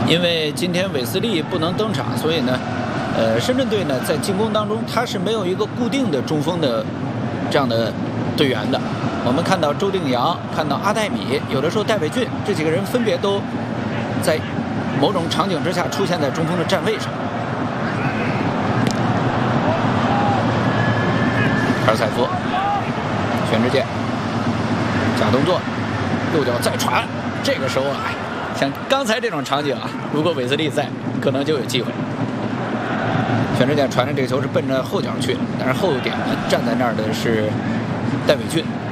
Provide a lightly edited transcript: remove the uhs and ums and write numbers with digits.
因为今天韦斯利不能登场，所以呢，深圳队呢在进攻当中他是没有一个固定的中锋的这样的队员的。我们看到周定洋，看到阿戴米，有的时候戴伟俊这几个人分别都在某种场景之下出现在中锋的站位上。卡尔塞夫，全智健，假动作，右脚再传，这个时候啊，像刚才这种场景啊，如果韦斯利在，可能就有机会。全智健传的这个球是奔着后脚去的，但是后点站在那儿的是戴伟俊。